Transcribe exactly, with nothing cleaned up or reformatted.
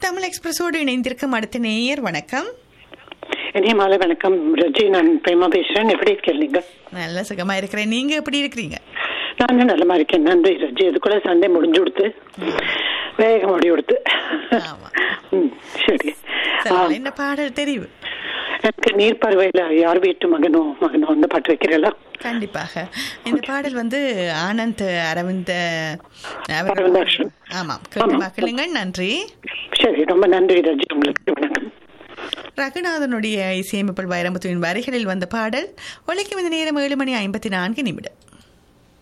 தமிழ் எக்ஸ்பிரஸோடு இணைந்திருக்கும் அடுத்த நேயர். வணக்கம். இனிய மாலை வணக்கம் ரஜி. நான் பிரேமா பேசுறேன். எப்படி இருக்கீங்க? நல்ல சுகமா இருக்கிறேன். நீங்க எப்படி இருக்கிறீங்க? நானும் நல்லமா இருக்கேன், நன்றி ரஜி. அது கூட சண்டே முடிஞ்சு கொடுத்து வேகம் முடி கொடுத்து. சரி, என்ன பாடல் தெரிவு? எனக்கு நீர்ப்பறவையில யார் வீட்டு மகனோ மகனோ அந்த பாட்டு வைக்கிறீங்களா? கண்டிப்பாக. இந்த பாடல் வந்து ஆனந்த் அரவிந்த ஆமாம் மக்களுங்க. நன்றி. சரி, ரொம்ப நன்றி ரஜி. உங்களுக்கு வணக்கம். ரகுநாதனுடைய இசையமைப்பில் வைரமுத்துவின் வரிகளில் வந்த பாடல் ஒலிக்கும் இந்த நேரம் ஏழு மணி ஐம்பத்தி நான்கு நிமிடம்.